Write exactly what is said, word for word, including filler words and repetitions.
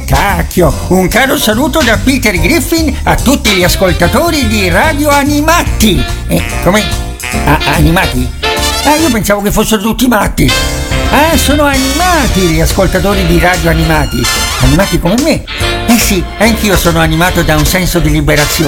cacchio! Un caro saluto da Peter Griffin a tutti gli ascoltatori di Radio Animati! Eh, come? Ah, animati? Ah, io pensavo che fossero tutti matti! Ah, sono animati gli ascoltatori di Radio Animati! Animati come me? Eh sì, anch'io sono animato da un senso di liberazione.